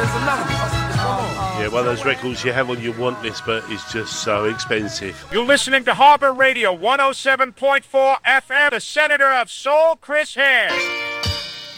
there's another one. Yeah, one of those records you have on your want list, but it's just so expensive. You're listening to Harbor Radio 107.4 FM, the Senator of Soul, Chris Hare.